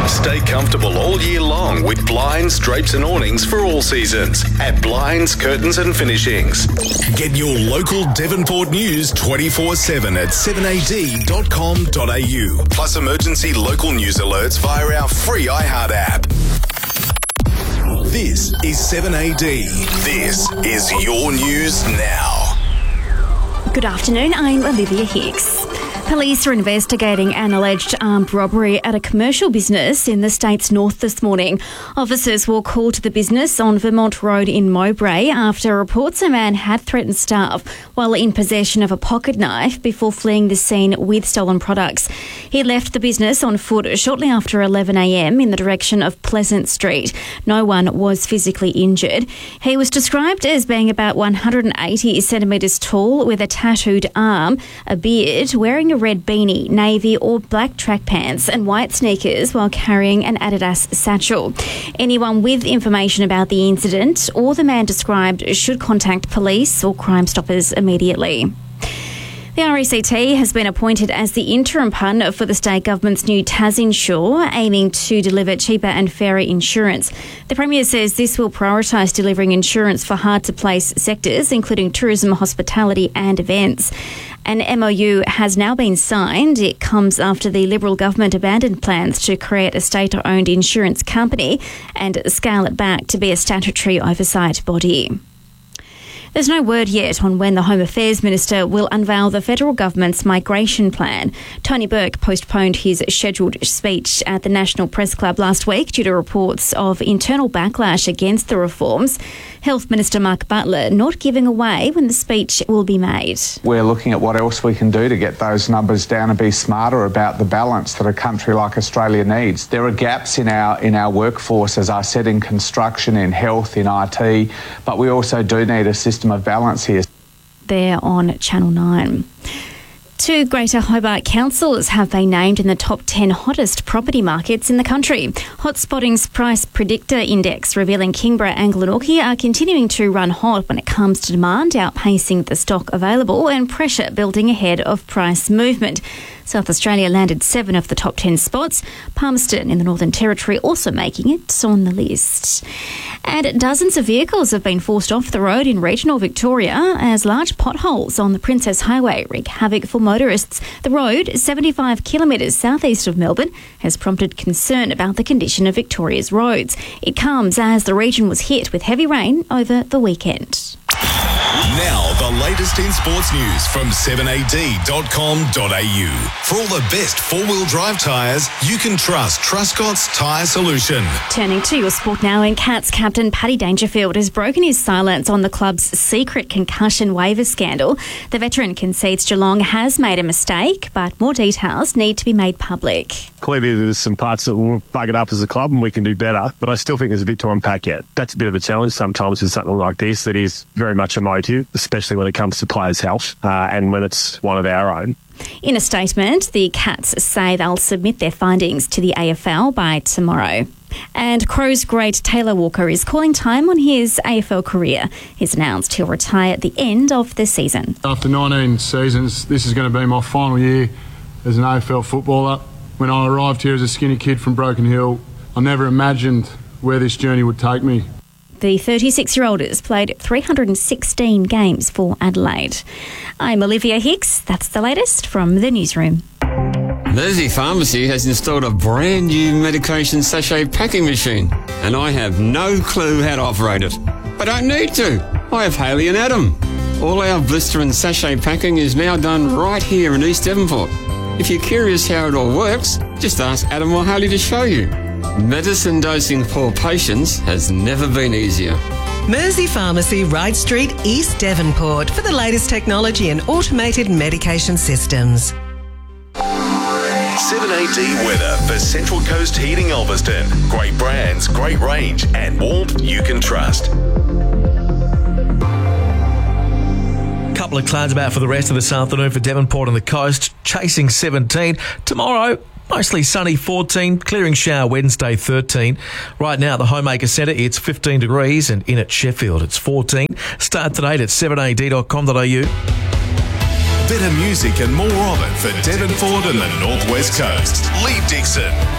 Stay comfortable all year long with blinds, drapes and awnings for all seasons at Blinds, Curtains and Finishings. Get your local Devonport news 24/7 at 7ad.com.au. Plus emergency local news alerts via our free iHeart app. This is 7AD. This is your news now. Good afternoon, I'm Olivia Hicks. Police are investigating an alleged armed robbery at a commercial business in the state's north this morning. Officers were called to the business on Vermont Road in Mowbray after reports a man had threatened staff while in possession of a pocket knife before fleeing the scene with stolen products. He left the business on foot shortly after 11 a.m. in the direction of Pleasant Street. No one was physically injured. He was described as being about 180 centimetres tall with a tattooed arm, a beard, wearing a red beanie, navy or black track pants and white sneakers while carrying an Adidas satchel. Anyone with information about the incident or the man described should contact police or Crime Stoppers immediately. The RACT has been appointed as the interim partner for the state government's new TasInsure, aiming to deliver cheaper and fairer insurance. The Premier says this will prioritise delivering insurance for hard-to-place sectors, including tourism, hospitality and events. An MOU has now been signed. It comes after the Liberal government abandoned plans to create a state-owned insurance company and scale it back to be a statutory oversight body. There's no word yet on when the Home Affairs Minister will unveil the federal government's migration plan. Tony Burke postponed his scheduled speech at the National Press Club last week due to reports of internal backlash against the reforms. Health Minister Mark Butler not giving away when the speech will be made. We're looking at what else we can do to get those numbers down and be smarter about the balance that a country like Australia needs. There are gaps in our workforce, as I said, in construction, in health, in IT, but we also do need a system of balance here. There on Channel 9. Two Greater Hobart councils have been named in the top 10 hottest property markets in the country. Hotspotting's Price Predictor Index revealing Kingborough and Glenorchy are continuing to run hot when it comes to demand outpacing the stock available and pressure building ahead of price movement. South Australia landed 7 of the top 10 spots, Palmerston in the Northern Territory also making it on the list. And dozens of vehicles have been forced off the road in regional Victoria as large potholes on the Princess Highway wreak havoc for motorists. The road, 75 kilometres southeast of Melbourne, has prompted concern about the condition of Victoria's roads. It comes as the region was hit with heavy rain over the weekend. Now, the latest in sports news from 7ad.com.au. For all the best four-wheel drive tyres, you can trust Truscott's Tyre Solution. Turning to your sport now, and Cats captain Paddy Dangerfield has broken his silence on the club's secret concussion waiver scandal. The veteran concedes Geelong has made a mistake, but more details need to be made public. Clearly, there's some parts that will bug it up as a club and we can do better, but I still think there's a bit to unpack yet. That's a bit of a challenge sometimes with something like this that is very much emotive, especially when it comes to players' health and when it's one of our own. In a statement, the Cats say they'll submit their findings to the AFL by tomorrow. And Crows great Taylor Walker is calling time on his AFL career. He's announced he'll retire at the end of the season. After 19 seasons, this is going to be my final year as an AFL footballer. When I arrived here as a skinny kid from Broken Hill, I never imagined where this journey would take me. The 36-year-old has played 316 games for Adelaide. I'm Olivia Hicks. That's the latest from the newsroom. Mersey Pharmacy has installed a brand new medication sachet packing machine, and I have no clue how to operate it. I don't need to. I have Haley and Adam. All our blister and sachet packing is now done right here in East Devonport. If you're curious how it all works, just ask Adam or Haley to show you. Medicine dosing for patients has never been easier. Mersey Pharmacy, Ryde Street, East Devonport, for the latest technology and automated medication systems. 7AD weather for Central Coast Heating Ulverston. Great brands, great range and warmth you can trust. Couple of clouds about for the rest of this afternoon for Devonport and the coast, chasing 17. Tomorrow, mostly sunny 14, clearing shower Wednesday 13. Right now at the Homemaker Centre, it's 15 degrees, and in at Sheffield, it's 14. Start today at 7ad.com.au. Better music and more of it for Devonport and the North West Coast. Lee Dixon.